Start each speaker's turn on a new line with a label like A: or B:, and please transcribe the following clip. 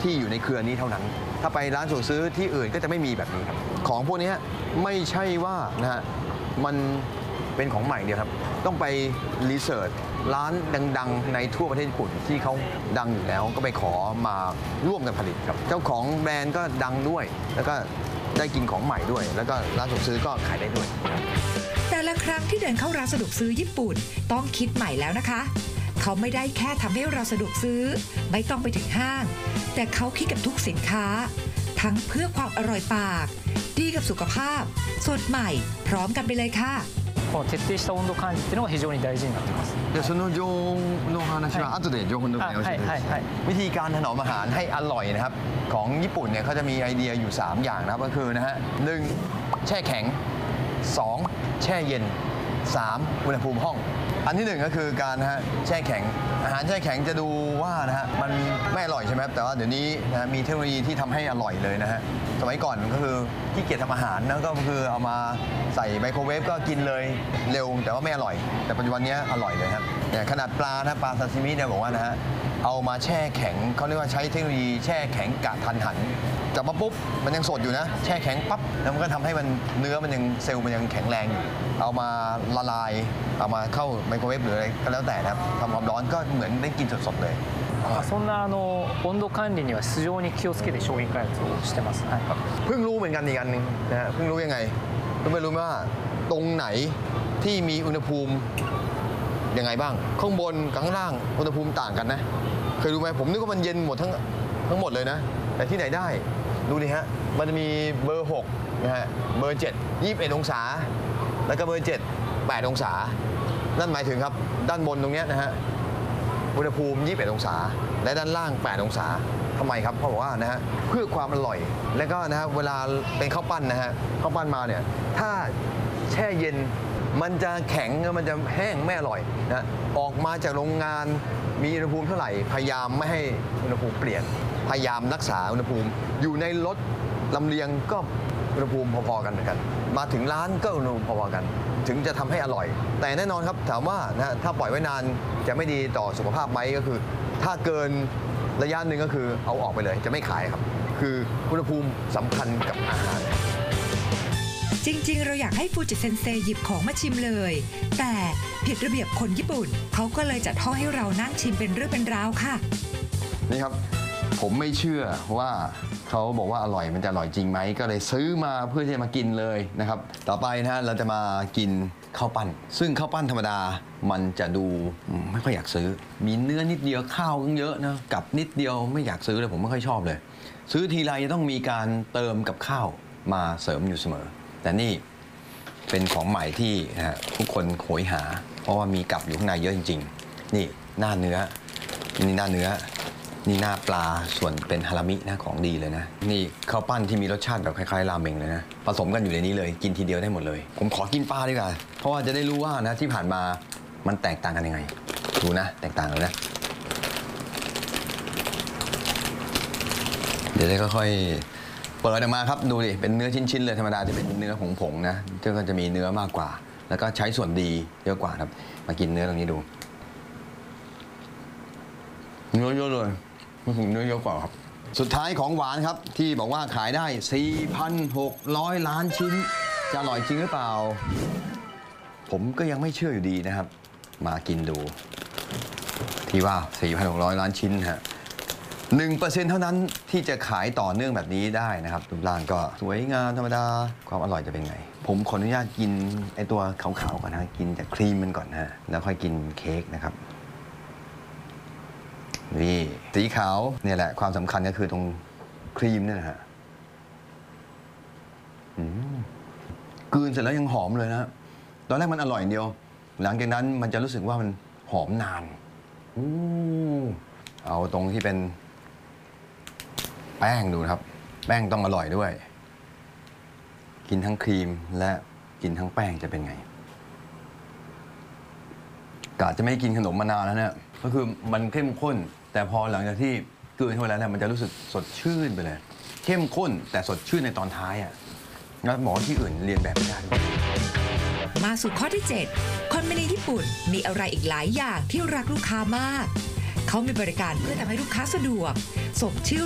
A: ที่อยู่ในเครือนี้เท่านั้นถ้าไปร้านสะดวกซื้อที่อื่นก็จะไม่มีแบบนี้ครับของพวกนี้ไม่ใช่ว่านะฮะมันเป็นของใหม่เดียวครับต้องไปรีเสิร์ชร้านดังๆในทั่วประเทศญี่ปุ่นที่เขาดังอยู่แล้วก็ไปขอมาร่วมกันผลิตครับเจ้าของแบรนด์ก็ดังด้วยแล้วก็ได้กินของใหม่ด้วยแล้วก็ร้านสะดวกซื้อก็ขายได้ด้วย
B: แต่ละครั้งที่เดินเข้าร้านสะดวกซื้อญี่ปุ่นต้องคิดใหม่แล้วนะคะเขาไม่ได้แค่ทำให้เราสะดวกซื้อไม่ต้องไปถึงห้างแต่เขาคิดกับทุกสินค้าทั้งเพื่อความอร่อยปากดีกับสุขภาพสดใหม่พร้อมกันไปเลยค่ะ
C: この徹底した温度管理っていうのが非常に大事になってます。
A: でその常温の話は後で常温のよろしいですか。วิธีการถนอมอาหารให้อร่อยนะครับของญี่ปุ่นเนี่ยเขาจะมีไอเดียอยู่3อย่างนะครับก็คือนะฮะ1แช่แข็ง2แช่เย็น3อุณหภูมิห้องอันที่1ก็คือการนะฮะแช่แข็งอาหารแช่แข็งจะดูว่านะฮะมันไม่อร่อยใช่ไหมครับแต่ว่าเดี๋ยวนี้นะมีเทคโนโลยีที่ทำให้อร่อยเลยนะฮะสมัยก่อนก็คือขี้เกียจทำอาหารนะก็คือเอามาใส่ไมโครเวฟก็กินเลยเร็วแต่ว่าไม่อร่อยแต่ปัจจุบันนี้อร่อยเลยครับแต่ขนาดปลานะปลาซาซิมิเนี่ยบอกว่านะฮะเอามาแช่แข็งเขาเรียกว่าใช้เทคโนโลยีแช่แข็งกะทันหันจับมาปุ๊บมันยังสดอยู่นะแช่แข็งปั๊บแล้วมันก็ทำให้มันเนื้อมันยังเซลล์มันยังแข็งแรงอยู่เอามาละลายเอามาเข้าไมโครเวฟหรืออะไรก็แล้วแต่นะครับทำความร้อนก็เหมือนได้กินสดๆเลย
C: そんな温度管理には非常に気をつけて商品開発をしてます。
A: เพิ่งรู้เหมือนกันอีกอันนึงนะฮะเพิ่งรู้ยังไงรู้ไม่รู้ว่าตรงไหนที่มีอุณหภูมิยังไงบ้างข้างบนกับข้างล่างอุณหภูมิต่างกันนะเคยรู้ไหมผมนึกว่ามันเย็นหมดทั้งหมดเลยนะแต่ที่ไหนได้ดูดิฮะมันจะมีเบอร์6นะฮะเบอร์7 21องศาแล้วก็เบอร์7 8องศานั่นหมายถึงครับด้านบนตรงนี้นะฮะอุณหภูมิ21องศาและด้านล่าง8องศาทำไมครับเพราะว่านะฮะเพื่อความอร่อยแล้วก็นะฮะเวลาเป็นข้าวปั้นนะฮะข้าวปั้นมาเนี่ยถ้าแช่เย็นมันจะแข็งมันจะแห้งไม่อร่อยนะออกมาจากโรงงานมีอุณหภูมิเท่าไหร่พยายามไม่ให้อุณหภูมิเปลี่ยนพยายามรักษาอุณหภูมิอยู่ในรถลำเลียงก็อุณหภูมิพอๆกันเหมือนกันมาถึงร้านก็อุณหภูมิพอๆกันถึงจะทำให้อร่อยแต่แน่นอนครับถามว่านะถ้าปล่อยไว้นานจะไม่ดีต่อสุขภาพไหมก็คือถ้าเกินระยะหนึ่งก็คือเอาออกไปเลยจะไม่ขายครับคืออุณหภูมิสำคัญกับอาหาร
B: จริงๆเราอยากให้ฟูจิเซนเซหยิบของมาชิมเลยแต่ผิดระเบียบคนญี่ปุ่นเขาก็เลยจัดห้อให้เรานั่งชิมเป็นเรื่องเป็นราวค่ะ
A: นี่ครับผมไม่เชื่อว่าเขาบอกว่าอร่อยมันจะอร่อยจริงไหมก็เลยซื้อมาเพื่อที่จะมากินเลยนะครับต่อไปนะฮะเราจะมากินข้าวปั้นซึ่งข้าวปั้นธรรมดามันจะดูไม่ค่อยอยากซื้อมีเนื้อนิดเดียวข้าวก็เยอะนะกับนิดเดียวไม่อยากซื้อเลยผมไม่ค่อยชอบเลยซื้อทีไรจะต้องมีการเติมกับข้าวมาเสริมอยู่เสมอแต่นี่เป็นของใหม่ที่ทุกคนโหยหาเพราะว่ามีกับอยู่ข้างในเยอะจริงๆนี่หน้าเนื้อนี่หน้าเนื้อนี่หน้าปลาส่วนเป็นฮารามินะของดีเลยนะนี่ข้าวปั้นที่มีรสชาติแบบคล้ายๆราเมงเลยนะผสมกันอยู่ในนี้เลยกินทีเดียวได้หมดเลยผมขอกินปลาดีกว่าเพราะว่าจะได้รู้ว่านะที่ผ่านมามันแตกต่างกันยังไงดูนะแตกต่างเลยนะเดี๋ยวได้ค่อยๆเปิดออกมาครับดูดิเป็นเนื้อชิ้นๆเลยธรรมดาจะเป็นเนื้อผงๆนะที่ก็จะมีเนื้อมากกว่าแล้วก็ใช้ส่วนดีเยอะกว่าครับมากินเนื้อตรงนี้ดูเนื้อเยอะเลยเนื้อเยอะกว่าครับสุดท้ายของหวานครับที่บอกว่าขายได้ 4,600 ล้านชิ้นจะอร่อยจริงหรือเปล่าผมก็ยังไม่เชื่ออยู่ดีนะครับมากินดูที่ว่า 4,600 ล้านชิ้นฮะ1% เท่านั้นที่จะขายต่อเนื่องแบบนี้ได้นะครับรูปร่างก็สวยงามธรรมดาความอร่อยจะเป็นไงผมขออนุญาตกินไอตัวขาวๆก่อนนะกินจากครีมมันก่อนนะแล้วค่อยกินเค้กนะครับนี่สีขาวเนี่ยแหละความสำคัญก็คือตรงครีมนี่แหละฮะกลืนเสร็จแล้วยังหอมเลยนะตอนแรกมันอร่อยอย่างเดียวหลังจากนั้นมันจะรู้สึกว่ามันหอมนานเอาตรงที่เป็นแป้งดูนะครับแป้งต้องอร่อยด้วยกินทั้งครีมและกินทั้งแป้งจะเป็นไงกะจะไม่กินขนมมานานแล้วเนี่ยก็คือมันเข้มข้นแต่พอหลังจากที่กลืนเข้าไปแล้วเนี่ยมันจะรู้สึกสดชื่นไปเลยเข้มข้นแต่สดชื่นในตอนท้ายอ่ะแล้วหมอที่อื่นเรียนแบบไม่ได้ด้วย
B: มาสู่ข้อที่ 7 คอนเมนีญี่ปุ่นมีอะไรอีกหลายอย่างที่รักลูกค้ามากเขามีบริการเพื่อทำให้ลูกค้าสะดวกสมชื่อ